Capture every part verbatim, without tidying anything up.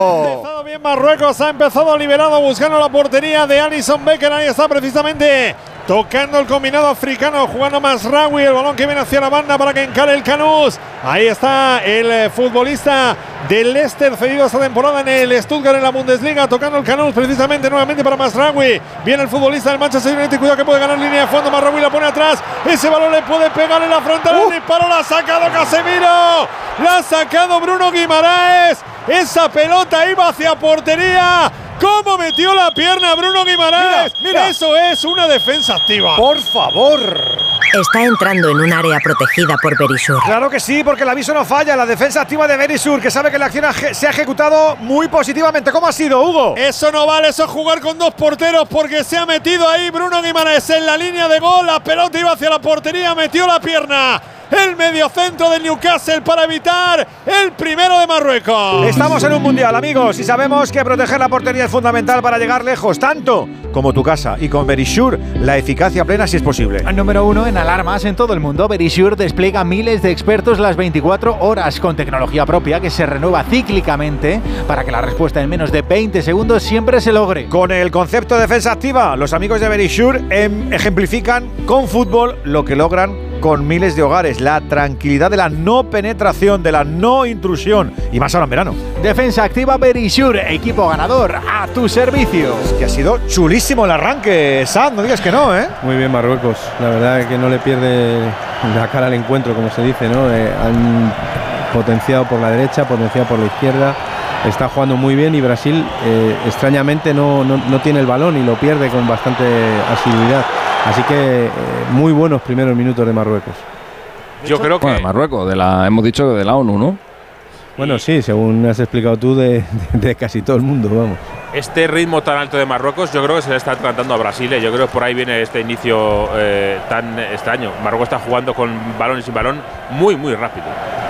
Ha empezado bien Marruecos, ha empezado liberado buscando la portería de Alisson Becker. Ahí está precisamente tocando el combinado africano, jugando Mazraoui, el balón que viene hacia la banda para que encare el Canús. Ahí está el futbolista del Leicester, cedido esta temporada en el Stuttgart en la Bundesliga, tocando el Canús precisamente nuevamente para Mazraoui. Viene el futbolista del Manchester United, cuidado que puede ganar línea de fondo. Mazraoui la pone atrás, ese balón le puede pegar en la frontal. Uh. El disparo, la ha sacado Casemiro, la ha sacado Bruno Guimaraes. Esa pelota iba hacia portería. ¿Cómo metió la pierna Bruno Guimaraes? Mira, mira. Eso es una defensa activa. Por favor. Está entrando en un área protegida por Verisur. Claro que sí, porque el aviso no falla. La defensa activa de Verisur, que sabe que la acción se ha ejecutado muy positivamente. ¿Cómo ha sido, Hugo? Eso no vale, eso es jugar con dos porteros, porque se ha metido ahí Bruno Guimaraes en la línea de gol. La pelota iba hacia la portería, metió la pierna el mediocentro del Newcastle para evitar el primero de Marruecos. Estamos en un mundial, amigos, y sabemos que proteger la portería es fundamental para llegar lejos, tanto como tu casa. Y con Verisur, la eficacia plena si es posible. El número uno en alarmas en todo el mundo, Verisur despliega miles de expertos las veinticuatro horas con tecnología propia que se renueva cíclicamente para que la respuesta en menos de veinte segundos siempre se logre. Con el concepto de defensa activa, los amigos de Verisur em, ejemplifican con fútbol lo que logran con miles de hogares, la tranquilidad de la no penetración, de la no intrusión, y más ahora en verano. Defensa activa Verisur, equipo ganador, a tu servicio. Es que ha sido chulísimo el arranque, Sad, no digas que no, ¿eh? Muy bien Marruecos, la verdad es que no le pierde la cara al encuentro, como se dice, ¿no? Eh, han potenciado por la derecha, potenciado por la izquierda, está jugando muy bien y Brasil eh, extrañamente no, no, no tiene el balón y lo pierde con bastante asiduidad. Así que eh, muy buenos primeros minutos de Marruecos. Yo creo que... Bueno, de Marruecos, de la, hemos dicho que de la ONU, ¿no? Bueno, sí, según has explicado tú, de, de, de casi todo el mundo, vamos. Este ritmo tan alto de Marruecos, yo creo que se le está tratando a Brasil. ¿eh? Yo creo que por ahí viene este inicio eh, tan extraño. Marruecos está jugando con balón y sin balón muy, muy rápido.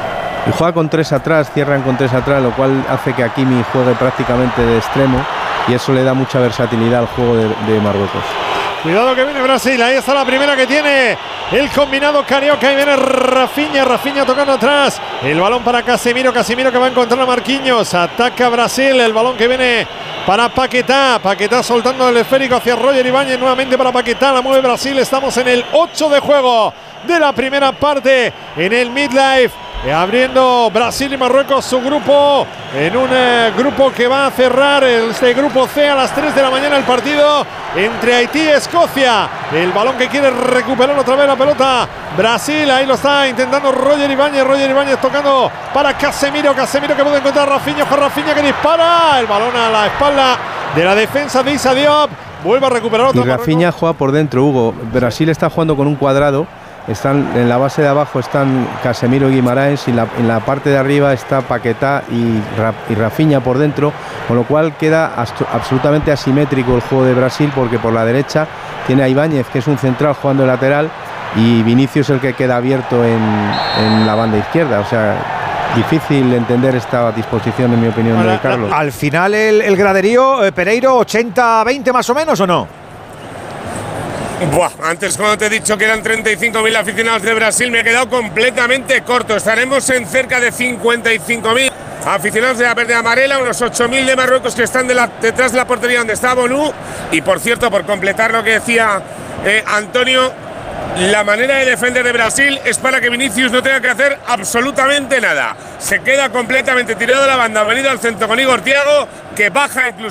Y juega con tres atrás, cierran con tres atrás, lo cual hace que Hakimi juegue prácticamente de extremo y eso le da mucha versatilidad al juego de, de Marruecos. Cuidado que viene Brasil, ahí está la primera que tiene el combinado carioca y viene Rafinha, Rafinha tocando atrás, el balón para Casemiro, Casemiro que va a encontrar a Marquinhos, ataca Brasil, el balón que viene para Paquetá, Paquetá soltando el esférico hacia Roger Ibáñez, nuevamente para Paquetá, la mueve Brasil, estamos en el ocho de juego de la primera parte en el midlife. Abriendo Brasil y Marruecos su grupo en un eh, grupo que va a cerrar este grupo C a las tres de la mañana, el partido entre Haití y Escocia. El balón que quiere recuperar otra vez la pelota Brasil, ahí lo está intentando Roger Ibáñez, Roger Ibáñez tocando para Casemiro, Casemiro que puede encontrar a Rafinha, Juan Rafinha que dispara, el balón a la espalda de la defensa de Issa Diop, vuelve a recuperar otra. Y Rafinha juega por dentro, Hugo. Brasil está jugando con un cuadrado. Están en la base de abajo están Casemiro y Guimaraes y la, en la parte de arriba está Paquetá y, y Rafinha por dentro, con lo cual queda absolutamente asimétrico el juego de Brasil porque por la derecha tiene a Ibáñez, que es un central jugando de lateral, y Vinicius es el que queda abierto en, en la banda izquierda, o sea, difícil entender esta disposición en mi opinión bueno, de Carlos. Al final el, el graderío, eh, Pereiro, ochenta a veinte más o menos, ¿o no? Buah, antes cuando te he dicho que eran treinta y cinco mil aficionados de Brasil me he quedado completamente corto. Estaremos en cerca de cincuenta y cinco mil aficionados de la verde amarela, unos ocho mil de Marruecos que están de la, detrás de la portería donde está Bonú. Y por cierto, por completar lo que decía eh, Antonio, la manera de defender de Brasil es para que Vinicius no tenga que hacer absolutamente nada. Se queda completamente tirado a la banda, venido al centro con Igor Thiago, que baja incluso